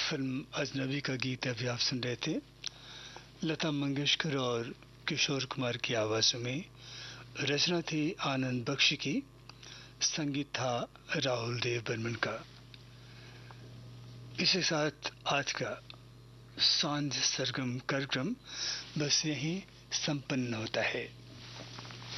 Film अजनबी का गीत अभी आप सुन रहे थे। लता मंगेशकर और किशोर कुमार की आवाज़ों में। रचना थी आनंद बख्शी की, संगीत था राहुल देव बर्मन का। इसी साथ आज का सांझ सरगम कार्यक्रम बस यहीं संपन्न होता है।